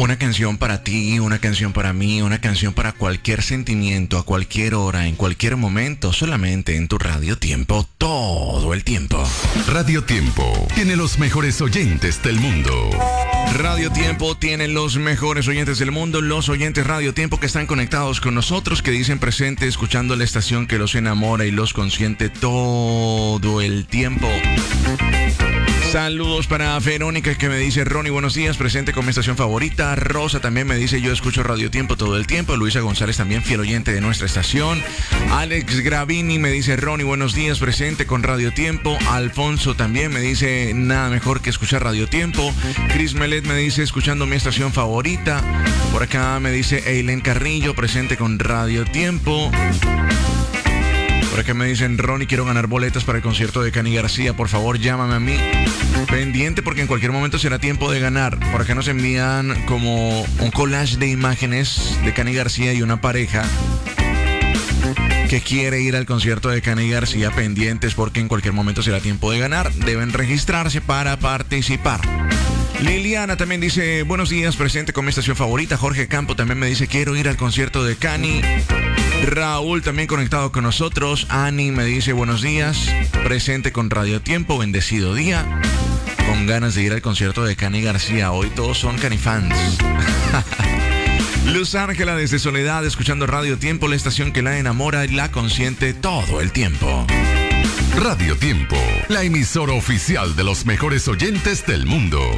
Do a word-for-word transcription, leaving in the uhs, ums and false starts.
Una canción para ti, una canción para mí, una canción para cualquier sentimiento, a cualquier hora, en cualquier momento, solamente en tu Radio Tiempo, todo el tiempo. Radio Tiempo tiene los mejores oyentes del mundo. Radio Tiempo tiene los mejores oyentes del mundo, los oyentes Radio Tiempo que están conectados con nosotros, que dicen presente, escuchando la estación que los enamora y los consiente todo el tiempo. Saludos para Verónica, que me dice: Ronnie, buenos días, presente con mi estación favorita. Rosa también me dice: yo escucho Radio Tiempo todo el tiempo. Luisa González también, fiel oyente de nuestra estación. Alex Gravini me dice: Ronnie, buenos días, presente con Radio Tiempo. Alfonso también me dice: nada mejor que escuchar Radio Tiempo. Chris Melet me dice: escuchando mi estación favorita. Por acá me dice Eileen Carrillo, presente con Radio Tiempo. Por acá me dicen: Ronnie, quiero ganar boletas para el concierto de Cani García. Por favor, llámame a mí. Pendiente, porque en cualquier momento será tiempo de ganar. Por acá nos envían como un collage de imágenes de Cani García y una pareja que quiere ir al concierto de Cani García. Pendientes, porque en cualquier momento será tiempo de ganar. Deben registrarse para participar. Liliana también dice: buenos días, presente con mi estación favorita. Jorge Campo también me dice: quiero ir al concierto de Cani. Raúl también conectado con nosotros. Ani me dice: buenos días, presente con Radio Tiempo, bendecido día, con ganas de ir al concierto de Cani García. Hoy todos son Cani fans. Luz Ángela desde Soledad, escuchando Radio Tiempo, la estación que la enamora y la consiente todo el tiempo. Radio Tiempo, la emisora oficial de los mejores oyentes del mundo.